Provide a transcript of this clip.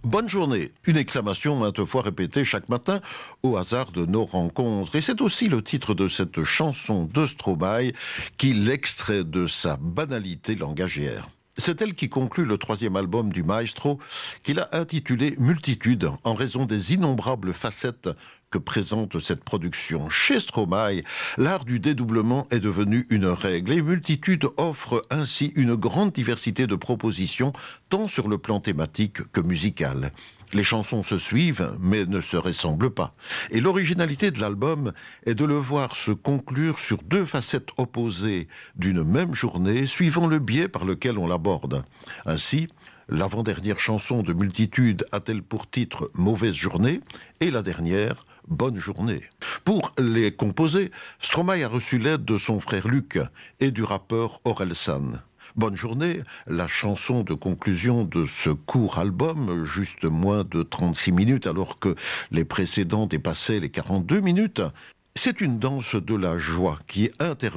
Bonne journée, une exclamation maintes fois répétée chaque matin au hasard de nos rencontres. Et c'est aussi le titre de cette chanson de Stromae qui l'extrait de sa banalité langagière. C'est elle qui conclut le 3e album du maestro qu'il a intitulé Multitude en raison des innombrables facettes que présente cette production. Chez Stromae, l'art du dédoublement est devenu une règle et Multitude offre ainsi une grande diversité de propositions tant sur le plan thématique que musical. Les chansons se suivent, mais ne se ressemblent pas. Et l'originalité de l'album est de le voir se conclure sur deux facettes opposées d'une même journée, suivant le biais par lequel on l'aborde. Ainsi, l'avant-dernière chanson de Multitude a-t-elle pour titre « Mauvaise journée » et la dernière « Bonne journée ». Pour les composer, Stromae a reçu l'aide de son frère Luc et du rappeur Orelsan. Bonne journée, la chanson de conclusion de ce court album, juste moins de 36 minutes alors que les précédents dépassaient les 42 minutes, c'est une danse de la joie qui intervient